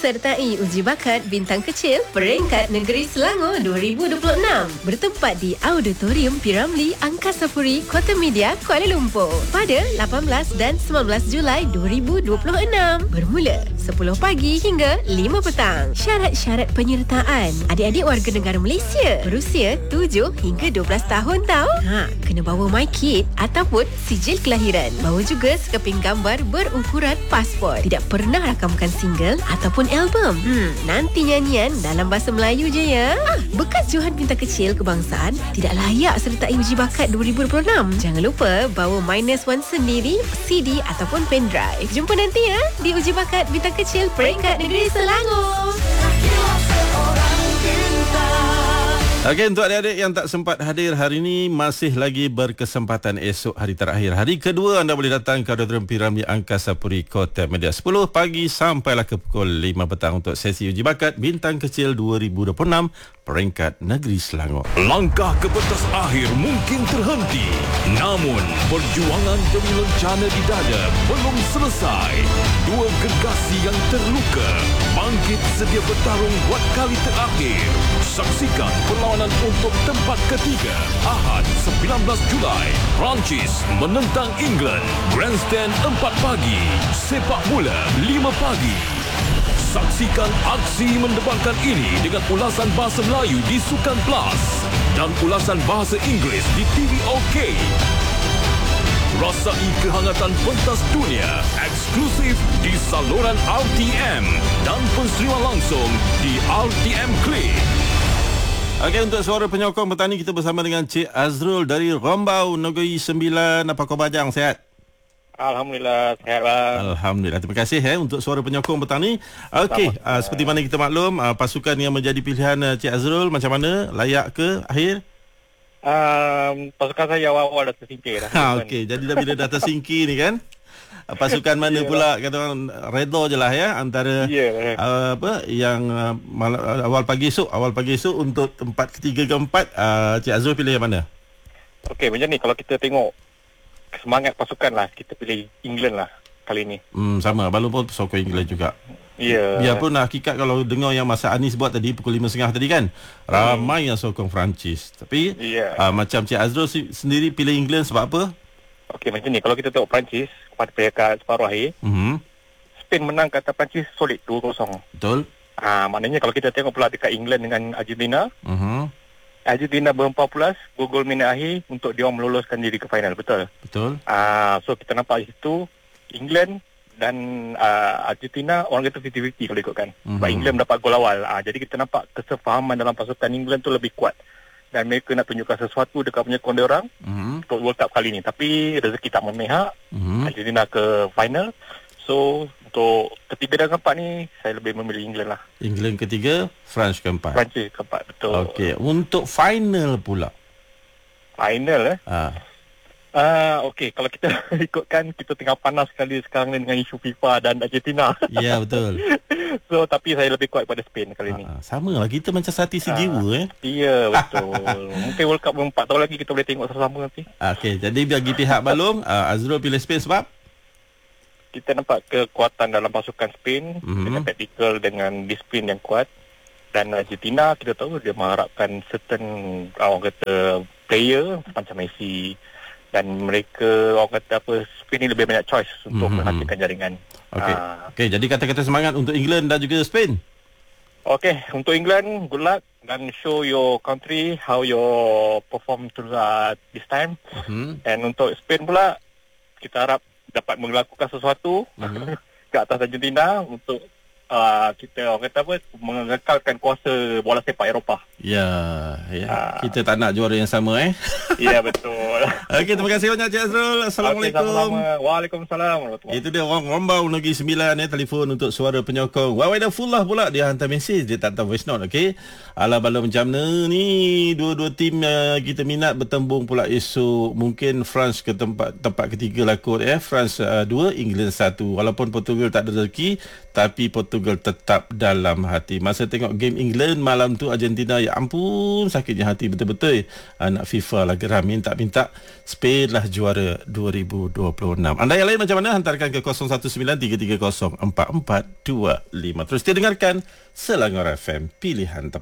sertai uji bakat bintang kecil peringkat negeri Selangor 2026 bertempat di Auditorium Piramli Angkasa Puri, Kota Media, Kuala Lumpur pada 18 dan 19 Julai 2026 bermula 10 pagi hingga 5 petang. Syarat-syarat penyertaan: adik-adik warga negara Malaysia berusia 7 hingga 12 tahun tau. Kena bawa MyKid ataupun sijil kelahiran. Bawa juga sekeping gambar berukuran pasport. Tidak pernah rakamkan single ataupun album. Nanti nyanyian dalam bahasa Melayu je ya. Bekas Johan Bintang Kecil Kebangsaan tidak layak sertai uji bakat 2026. Jangan lupa bawa -1 sendiri, CD ataupun pendrive. Jumpa nanti ya di uji bakat Bintang Kecil peringkat negeri Selangor. Okey, untuk adik-adik yang tak sempat hadir hari ini, masih lagi berkesempatan esok hari terakhir. Hari kedua anda boleh datang ke Auditorium Piramli Angkasa Puri, Kota Medan 10 pagi sampailah ke pukul 5 petang untuk sesi uji bakat Bintang Kecil 2026 peringkat negeri Selangor. Langkah ke pentas akhir mungkin terhenti, namun perjuangan demi lencana di dada belum selesai. Dua gergasi yang terluka bangkit sedia bertarung buat kali terakhir. Saksikan perlawanan untuk tempat ketiga Ahad 19 Julai. Perancis menentang England. Grandstand 4 pagi, sepak bola 5 pagi. Saksikan aksi mendebarkan ini dengan ulasan bahasa Melayu di Sukan Plus dan ulasan bahasa Inggeris di TV OK. Rasai kehangatan pentas dunia eksklusif di saluran RTM dan penseriuan langsung di RTM Click. Okey, untuk suara penyokong petani kita bersama dengan Cik Azrul dari Rombau, Negeri Sembilan. Apa khabar Jang? Sihat? Alhamdulillah, sihat bang. Alhamdulillah. Terima kasih untuk suara penyokong petani. Okey, seperti mana kita maklum, pasukan yang menjadi pilihan Cik Azrul macam mana? Layak ke akhir? Pasukan saya awal-awal dah tersingkir dah. Okey, jadi dah bila dah tersingkir ni kan? Pasukan mana pula kata orang redha je lah ya antara apa yang awal pagi esok untuk tempat ketiga keempat, Cik Azrul pilih yang mana? Okey, macam ni kalau kita tengok semangat pasukan lah, kita pilih England lah kali ni. Sama, Balon pun sokong England juga. Biarpun hakikat kalau dengar yang masa Anis buat tadi pukul 5.30 tadi kan, ramai yang sokong Perancis. Tapi macam Cik Azrul sendiri pilih England sebab apa? Okey, macam ni kalau kita tengok Perancis pada peringkat separuh akhir, Spain menang kata Perancis solid 2-0. Betul. Maknanya kalau kita tengok pula dekat England dengan Argentina, Argentina berempat pulas gol minit akhir untuk dia orang meloloskan diri ke final. Betul. So kita nampak itu England dan Argentina orang kata 50-50 kalau ikutkan. Sebab England dapat gol awal. Jadi kita nampak kesefahaman dalam pasukan England tu lebih kuat. Dan mereka nak tunjukkan sesuatu dekat penyokong dia orang untuk World Cup kali ni. Tapi rezeki tak memihak. Argentina ke final. So untuk ketiga dan keempat ni saya lebih memilih England lah. England ketiga, France keempat. Perancis keempat, betul. Okey, untuk final pula. Final okey, kalau kita ikutkan kita tengah panas sekali sekarang ni dengan isu FIFA dan Argentina. Ya, betul. So tapi saya lebih kuat pada Spain kali ni. Sama lah, kita macam sati sejiwa Ya, betul. Mungkin World Cup 4 tahun lagi kita boleh tengok sama-sama nanti. Okey, jadi bagi pihak Balong, Azrul pilih Spain sebab kita nampak kekuatan dalam pasukan Spain dengan taktikal, dengan disiplin yang kuat. Dan Argentina kita tahu dia mengharapkan certain orang kata player macam Messi, dan mereka orang kata Spain ni lebih banyak choice untuk menghasilkan jaringan. Okey, jadi kata-kata semangat untuk England dan juga Spain. Okey, untuk England, good luck dan show your country how you perform throughout this time. And untuk Spain pula, kita harap dapat melakukan sesuatu ke atas Argentina untuk kita orang kata mengekalkan kuasa bola sepak Eropah. Kita tak nak juara yang sama Ya, betul. Okey, terima kasih banyak Cik Azrul. Assalamualaikum. Sama-sama. Waalaikumsalam. Itu dia orang Rombau Negeri Sembilan telefon untuk suara penyokong. Wawaidafullah pula dia hantar mesej, dia tak tahu voice note. Okey. Ala balon macam ni dua-dua tim kita minat bertembung pula esok. Mungkin France ke tempat ketiga lah kot France 2, England 1. Walaupun Portugal tak ada rezeki, tapi Portugal Portugal tetap dalam hati. Masa tengok game England malam tu Argentina, ya ampun sakitnya hati betul-betul. Anak FIFA lah geram minta Spain lah juara 2026. Anda yang lain macam mana? Hantarkan ke 0193304425. Terus dengarkan Selangor FM, pilihan tepat.